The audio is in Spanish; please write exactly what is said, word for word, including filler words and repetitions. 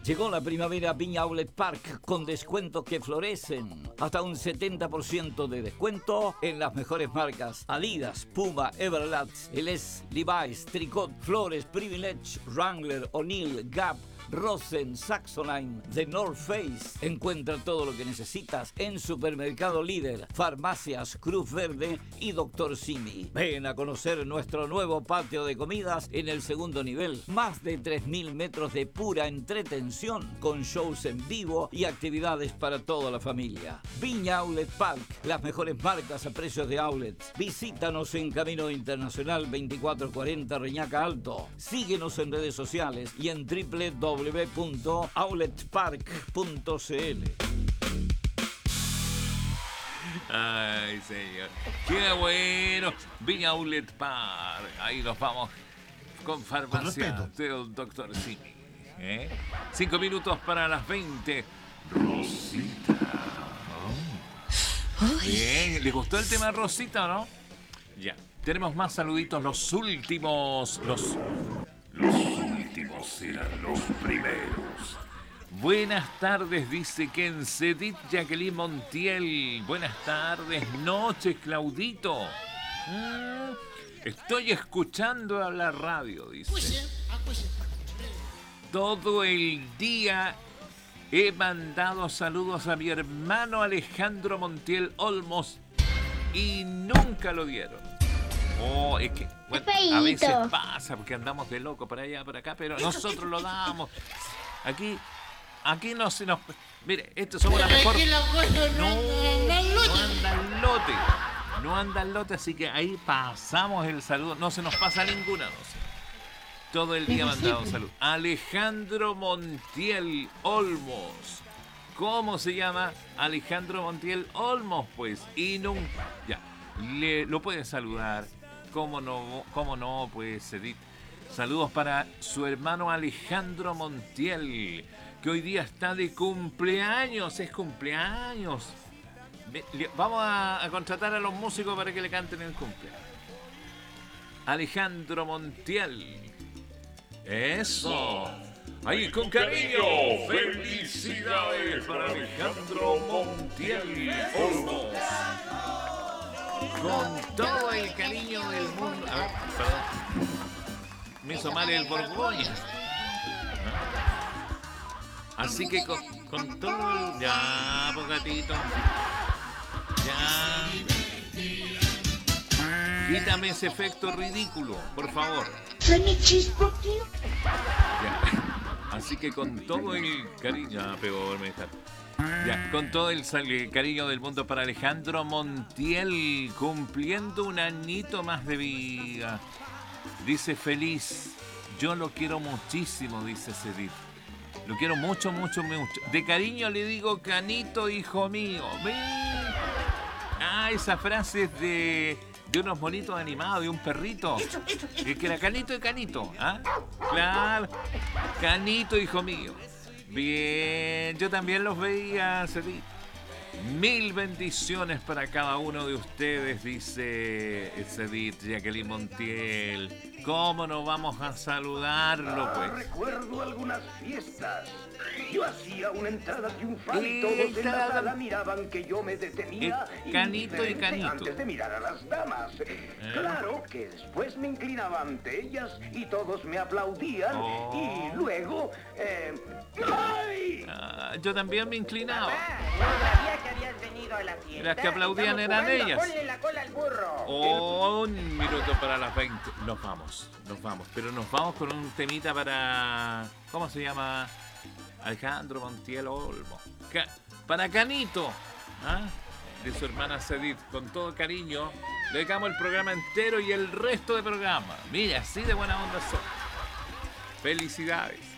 Llegó la primavera a Viña Outlet Park con descuentos que florecen. Hasta un setenta por ciento de descuento en las mejores marcas: Adidas, Puma, Everlast, Eles, Levi's, Tricot, Flores, Privilege, Wrangler, O'Neill, Gap, Rosen, Saxoline, The North Face. Encuentra todo lo que necesitas en Supermercado Líder, Farmacias Cruz Verde y Doctor Simi. Ven a conocer nuestro nuevo patio de comidas en el segundo nivel. Más de tres mil metros de pura entretención con shows en vivo y actividades para toda la familia. Viña Outlet Park, las mejores marcas a precios de outlets. Visítanos en Camino Internacional veinticuatro cuarenta Reñaca Alto. Síguenos en redes sociales y en w w w punto outlet park punto c l. Ay, señor. Qué bueno. Viña Outlet Park. Ahí nos vamos con farmacia del doctor Simi. ¿Eh? Cinco minutos para las veinte. Rosita. Oh. Bien. ¿Les gustó el tema Rosita o no? Ya. Tenemos más saluditos. Los últimos. Los... Los últimos serán los primeros. Buenas tardes, dice Ken Cedit Jacqueline Montiel. Buenas tardes, noches, Claudito. Mm, estoy escuchando a la radio, dice. Todo el día he mandado saludos a mi hermano Alejandro Montiel Olmos y nunca lo dieron. Oh, es que, bueno, a veces pasa porque andamos de loco para allá, para acá, pero nosotros lo damos. Aquí, aquí no se nos... Mire, esto somos la mejor... No, no anda el lote. No anda el lote, así que ahí pasamos el saludo. No se nos pasa ninguna, no sé. Todo el día mandado un saludo. Alejandro Montiel Olmos. ¿Cómo se llama? Alejandro Montiel Olmos, pues. Y nunca... Ya, le, lo pueden saludar. ¿Cómo no? ¿Cómo no? Pues, Edith. Saludos para su hermano Alejandro Montiel, que hoy día está de cumpleaños. Es cumpleaños. Vamos a, a contratar a los músicos para que le canten el cumpleaños. Alejandro Montiel. Eso. Ahí con cariño. Felicidades para Alejandro Montiel Olmos. Con todo el cariño del mundo. A ver, perdón. Me hizo mal el Borgoña. Así que con, con todo el... Ya, poquitito. Ya. Quítame ese efecto ridículo, por favor. Ya. Así que con todo el cariño... Ya, peor me está... Ya, con todo el, el cariño del mundo para Alejandro Montiel, cumpliendo un añito más de vida. Dice feliz. Yo lo quiero muchísimo, dice Cedit. Lo quiero mucho, mucho, mucho. De cariño le digo Canito, hijo mío. ¡Ven! Ah, esa frase es de, de unos bonitos animados, de un perrito. Que era Canito y Canito. ¿Ah? Claro. Canito, hijo mío. Bien, yo también los veía, Cedit. Mil bendiciones para cada uno de ustedes, dice Cedit Jacqueline Montiel. ¿Cómo no vamos a saludarlo, pues? Ah, recuerdo algunas fiestas. Yo hacía una entrada triunfal y todos en la sala miraban que yo me detenía. Canito y Canito. Antes de mirar a las damas. ¿Eh? Claro que después me inclinaba ante ellas y todos me aplaudían. Oh. Y luego... Eh, ¡ay! Ah, yo también me inclinaba. Mamá, no sabía que habías venido a la fiesta. Las que aplaudían eran jugando, ellas. Ponle la cola al burro. Oh, un minuto para las veinte. Nos vamos, nos vamos. Pero nos vamos con un temita para... ¿Cómo se llama? Alejandro Montiel Olmo. Ca- para Canito, ¿ah? De su hermana Cedit. Con todo cariño, le dedicamos el programa entero y el resto de programa. Mira, así de buena onda son. Felicidades.